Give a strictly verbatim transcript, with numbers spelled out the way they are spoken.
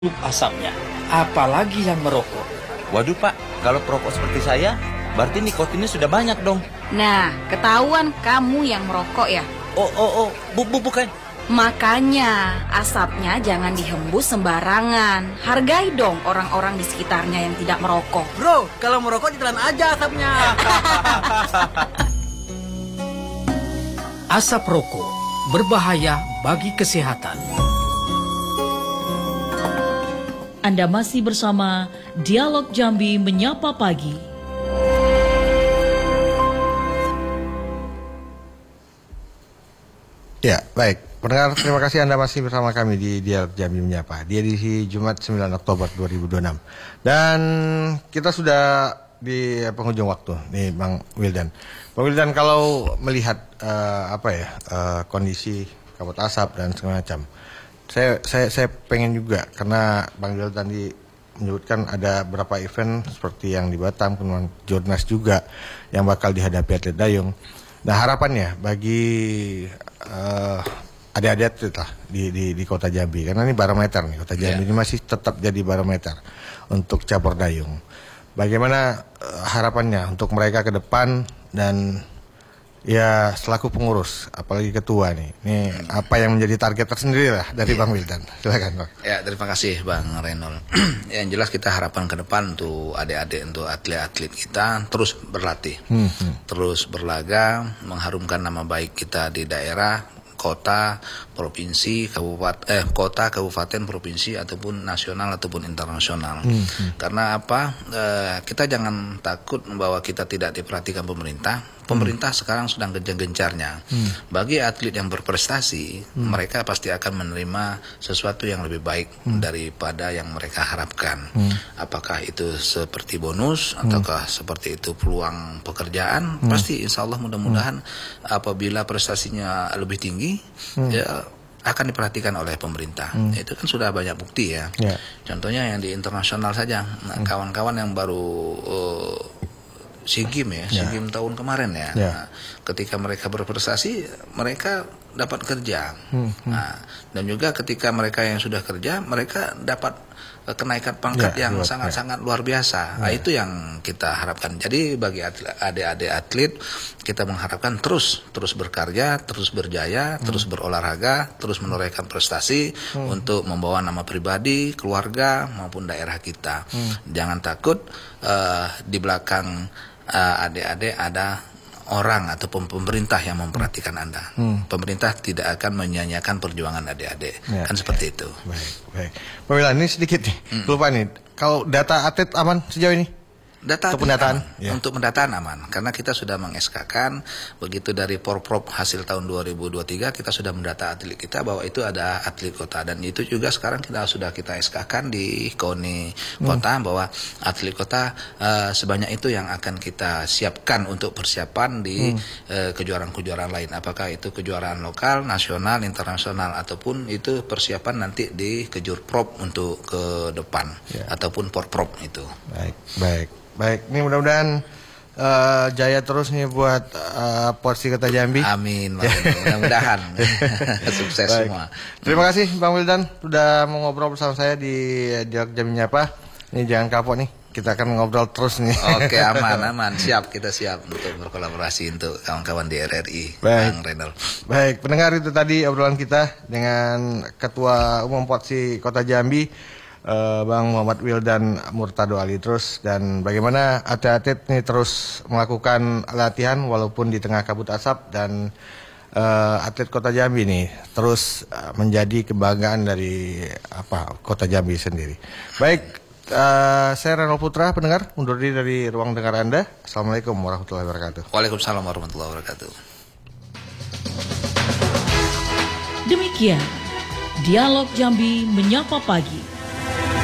asapnya, apalagi yang merokok. Waduh Pak, kalau perokok seperti saya, berarti nikotinnya sudah banyak dong. Nah, ketahuan kamu yang merokok ya? Oh, oh, oh, bu, bu, bukan. Makanya, asapnya jangan dihembus sembarangan. Hargai dong orang-orang di sekitarnya yang tidak merokok. Bro, kalau merokok ditelan aja asapnya. Asap rokok berbahaya bagi kesehatan. Anda masih bersama Dialog Jambi Menyapa Pagi. Ya, baik. Pendengar, terima kasih Anda masih bersama kami di Dialog Jambi Menyapa. Di edisi Jumat sembilan Oktober dua ribu dua puluh enam. Dan kita sudah di penghujung waktu nih Bang Wildan. Bang Wildan, kalau melihat uh, apa ya uh, kondisi kabut asap dan segala macam, saya saya saya pengen juga, karena Bang Wildan tadi menyebutkan ada beberapa event seperti yang di Batam, kemudian Jurnas juga yang bakal dihadapi atlet dayung. Nah, harapannya bagi uh, adik-adik atlet lah di, di di Kota Jambi, karena ini barometer nih, Kota Jambi yeah. ini masih tetap jadi barometer untuk cabur dayung. Bagaimana uh, harapannya untuk mereka ke depan, dan ya selaku pengurus, apalagi ketua nih, ini hmm. apa yang menjadi target tersendiri lah dari Bang Wildan? Silakan Bang. Ya, terima kasih Bang Renol. Yang jelas kita harapan ke depan untuk adik-adik, untuk atlet-atlet kita terus berlatih, hmm. Hmm. terus berlaga, mengharumkan nama baik kita di daerah, kota, provinsi, kabupaten, eh, kota, kabupaten, provinsi, ataupun nasional ataupun internasional. Hmm, hmm. Karena apa? Eh, kita jangan takut bahwa kita tidak diperhatikan pemerintah. Pemerintah hmm. sekarang sedang gencar-gencarnya. Hmm. Bagi atlet yang berprestasi, hmm. mereka pasti akan menerima sesuatu yang lebih baik hmm. daripada yang mereka harapkan. Hmm. Apakah itu seperti bonus, hmm. ataukah seperti itu peluang pekerjaan? Hmm. Pasti insya Allah mudah-mudahan hmm. apabila prestasinya lebih tinggi, hmm. ya akan diperhatikan oleh pemerintah. Hmm. Itu kan sudah banyak bukti ya. Yeah. Contohnya yang di internasional saja, nah, hmm. kawan-kawan yang baru uh, SEA Games ya, SEA yeah. Games tahun kemarin ya. Yeah. Nah, ketika mereka berprestasi, mereka dapat kerja. Hmm. Hmm. Nah, dan juga ketika mereka yang sudah kerja, mereka dapat uh, kenaikan pangkat yeah, yang sangat-sangat yeah. luar biasa. Yeah. Nah, itu yang kita harapkan. Jadi bagi adik-adik atlet, kita mengharapkan terus terus berkarya, terus berjaya, hmm. terus berolahraga, terus menorehkan prestasi hmm. untuk membawa nama pribadi, keluarga maupun daerah kita. Hmm. Jangan takut uh, di belakang uh, adik-adik ada orang ataupun pemerintah yang memperhatikan Anda. Hmm. Pemerintah tidak akan menyanyiakan perjuangan adik-adik. Ya, kan seperti ya. itu. Baik, baik. Pak Wilan, ini sedikit nih, hmm. lupa nih. Kalau data atlet aman sejauh ini? Data untuk pendataan aman. Ya. Untuk pendataan aman, karena kita sudah meng-S K-kan begitu dari Porprov hasil tahun dua ribu dua puluh tiga, kita sudah mendata atlet kita bahwa itu ada atlet kota, dan itu juga sekarang kita sudah kita S K-kan di KONI kota hmm. bahwa atlet kota uh, sebanyak itu yang akan kita siapkan untuk persiapan di hmm. uh, kejuaraan-kejuaraan lain, apakah itu kejuaraan lokal, nasional, internasional, ataupun itu persiapan nanti di Kejurprov untuk ke depan ya. ataupun Porprov itu. Baik, baik. Baik, ini mudah-mudahan uh, jaya terus nih buat uh, porsi Kota Jambi. Amin, mudah-mudahan sukses Baik. semua. Terima kasih Bang Wildan sudah mau ngobrol bersama saya di Dialog Jambi Menyapa. Ini jangan kapok nih, kita akan ngobrol terus nih. Oke, aman, aman, siap, kita siap untuk berkolaborasi untuk kawan-kawan di R R I. Baik, Bang Renol. Baik, pendengar, itu tadi obrolan kita dengan Ketua Umum Porsi Kota Jambi, Uh, Bang Muhammad Wildan Murtado Ali terus, dan bagaimana atlet-atlet ini terus melakukan latihan walaupun di tengah kabut asap, dan uh, atlet Kota Jambi ini terus uh, menjadi kebanggaan dari apa Kota Jambi sendiri. Baik, uh, saya Renol Putra, pendengar undur diri dari ruang dengar Anda. Assalamualaikum warahmatullahi wabarakatuh. Waalaikumsalam warahmatullahi wabarakatuh. Demikian Dialog Jambi Menyapa Pagi.